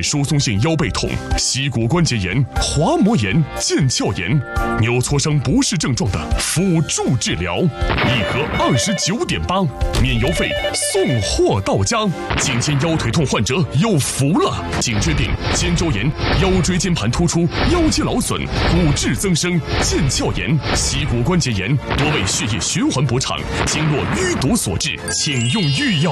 疏松性腰背痛、膝骨关节炎、滑膜炎、腱鞘炎、扭挫伤不适症状的辅助治疗，一盒29.8，免邮费，送货到家。颈肩腰腿痛患者有福了！颈椎病、肩周炎、腰椎间盘突出、腰肌劳损、骨质增生、腱鞘炎、膝骨关节炎多为血液循环不畅、经络淤堵所致，请用预药。